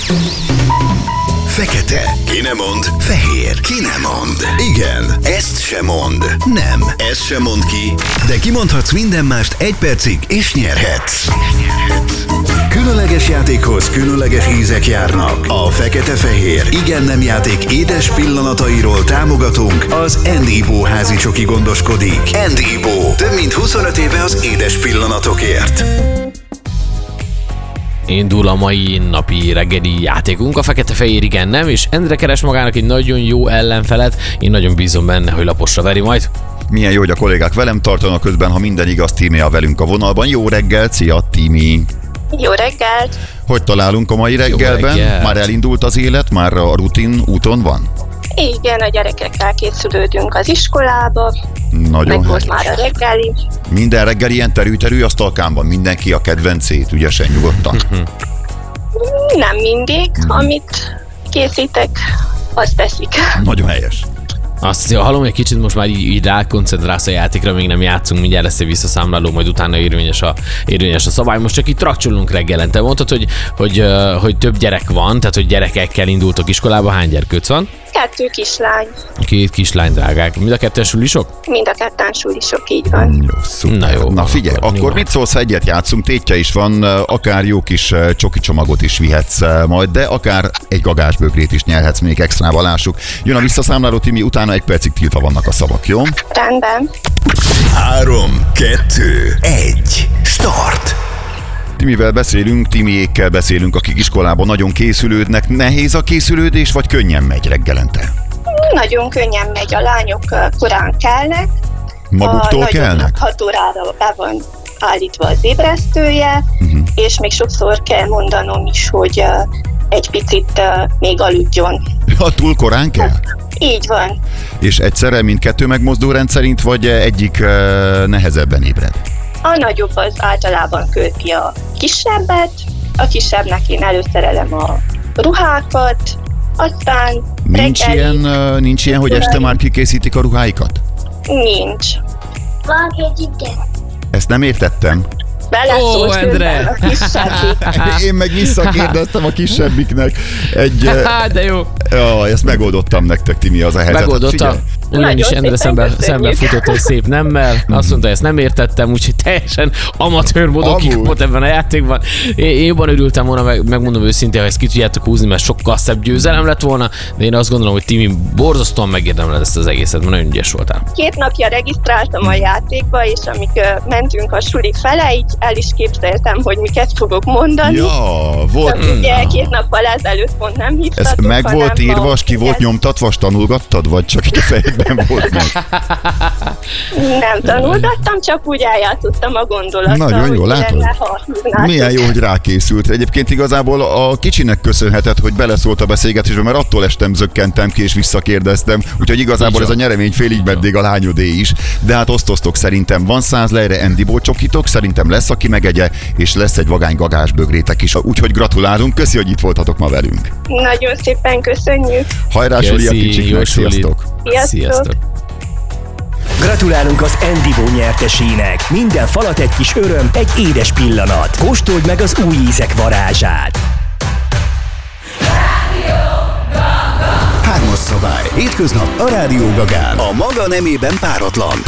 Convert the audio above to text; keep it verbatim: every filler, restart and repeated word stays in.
Fekete. Ki nem mond? Fehér. Ki nem mond? Igen. Ezt se mond. Nem. Ezt se mond ki. De kimondhatsz minden mást egy percig, és nyerhetsz. Különleges játékhoz különleges ízek járnak. A fekete-fehér igen-nem játék édes pillanatairól támogatunk, az Endibó házi csoki gondoskodik. Endibó. Több mint huszonöt éve az édes pillanatokért. Indul a mai napi reggeli játékunk, a fekete-fehér igen nem, és Endre keres magának egy nagyon jó ellenfelet, én nagyon bízom benne, hogy laposra veri majd. Milyen jó, hogy a kollégák velem tartanak közben, ha minden igaz, Tími a velünk a vonalban. Jó reggelt, szia Tími! Jó reggelt! Hogy találunk a mai reggelben? reggelt. Már elindult az élet? Már a rutin úton van? Igen, a gyerekekkel készülődünk az iskolába, Nagyon meg volt helyes. már a reggeli. Minden reggel ilyen terű-terű asztalkán van, mindenki a kedvencét, ügyesen, nyugodtan. Nem mindig, amit készítek, azt teszik. Nagyon helyes. Azt hallom, egy kicsit most már így, így rákoncentrálsz a játékra, még nem játszunk, mindjárt lesz egy visszaszámláló, majd utána érvényes a, érvényes a szabály. Most csak itt trakcsolunk reggelente. Mondtad, hogy, hogy, hogy, hogy több gyerek van, tehát hogy gyerekekkel indultok iskolába. Hány gyerkőc van? Kettő kislány, Két kislány, drágák. Mind a ketten sulisok? mind a ketten sulisok, így van. Jó, szuper. Na jó, Na figyelj, akkor akkor jó. mit szólsz, ha egyet játszunk, tétje is van, akár jó kis eh, csoki csomagot is vihetsz eh, majd, de akár egy gagásbögrét is nyerhetsz, még extrával lássuk. Jön a visszaszámláló, Timi, utána egy percig tiltva vannak a szavak, jó? Rendben. Három, kettő, egy, start! Timivel beszélünk, Timiékkel beszélünk, akik iskolában nagyon készülődnek. Nehéz a készülődés, vagy könnyen megy reggelente? Nagyon könnyen megy, a lányok ö, korán kelnek. Maguktól a kelnek? hat órára be van állítva az ébresztője, uh-huh. és még sokszor kell mondanom is, hogy ö, egy picit ö, még aludjon. Ha túl korán kell? Így van. És egyszerre mindkettő megmozdul rendszerint, vagy egyik eh, nehezebben ébred? A nagyobb az általában költi a kisebbet, a kisebbnek én előszerelem a ruhákat, aztán Nincs reggeli- ilyen, eh, nincs ilyen, hogy este már kikészítik a ruháikat? Nincs. Van egy igen. Ezt nem értettem. Beleszólsz Ó, Endre! közben a kisebbik. Én meg visszakérdeztem a kisebbiknek. Egy, eh, Hát, de jó. ja, ezt megoldottam nektek, Timi, az a helyzetet. Megoldotta. Figyelj, Ugyanis Nagyon Endre szépen szembe, köszönjük. szembe futott egy szép nemmel, azt mondta, ezt nem értettem, úgyhogy teljesen amatőr módon Amúgy. kikapott ebben a játékban. Én, én jobban örültem volna, meg, megmondom őszintén, ha ezt ki tudjátok húzni, mert sokkal szebb győzelem lett volna, de én azt gondolom, hogy Timi borzasztóan megérdemled ezt az egészet, mert nagyon ügyes voltál. Két napja regisztráltam a játékba, és amíg ö, mentünk a suli fele, így el is képzeltem, hogy miket fogok mondani. ja, Csak volt. ugye két nappal ezelőtt pont nem hívtatok, Ez meg hanem volt ma- írva, és ki volt igen. nyomtatva, és tanulgattad, vagy csak így a fejedben volt meg? Nem tanulgattam, csak úgy eljátszottam a gondolattal. Nagyon jó, hogy látod? lenne, ha hívnátok. Milyen jó, hogy rákészült. Egyébként igazából a kicsinek köszönhetett, hogy beleszólt a beszélgetésbe, mert attól estem, zökkentem ki és visszakérdeztem, úgyhogy igazából Így ez a van. nyeremény félig meddig a lányodé is. De hát osztoztok, szerintem van száz lejre Endibó csokitok, szerintem lesz, aki megegye, és lesz egy vagány gagásbögrétek is. Úgyhogy gratulálunk, köszi, hogy itt voltatok ma velünk. Nagyon szépen köszönjük. Hajrá, Suli a Köszi, kicsiknek, jó sulit. sziasztok! Sziasztok. Sziasztok! Gratulálunk az Endibó nyertesének! Minden falat egy kis öröm, egy édes pillanat. Kóstold meg az új ízek varázsát! Hármas szabály. Hétköznap a Rádió Gagán. A maga nemében páratlan,